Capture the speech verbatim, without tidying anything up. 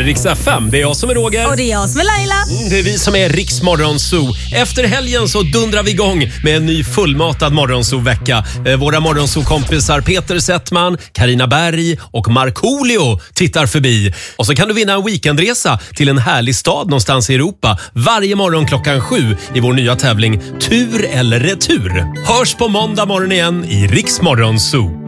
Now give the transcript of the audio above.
Rix F M. Det är jag som är Roger. Och det är jag som är Laila. Mm, det är vi som är Rix Morgonzoo. Efter helgen så dundrar vi igång med en ny fullmatad Morgonzoo-vecka. Eh, våra Morgonzoo-kompisar Peter Settman, Carina Berg och Markoolio tittar förbi. Och så kan du vinna en weekendresa till en härlig stad någonstans i Europa varje morgon klockan sju i vår nya tävling Tur eller retur. Hörs på måndag morgon igen i Rix Morgonzoo.